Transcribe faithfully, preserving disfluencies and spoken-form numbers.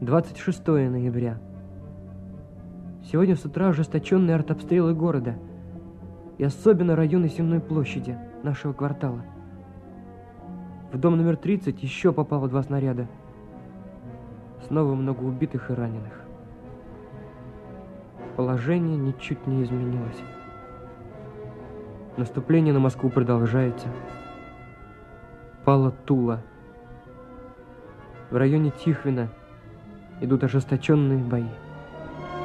двадцать шестое ноября. Сегодня с утра ожесточенные артобстрелы города, и особенно района Сенной площади, нашего квартала. В дом номер тридцать еще попало два снаряда. Снова много убитых и раненых. Положение ничуть не изменилось. Наступление на Москву продолжается. Пала Тула. В районе Тихвина идут ожесточенные бои.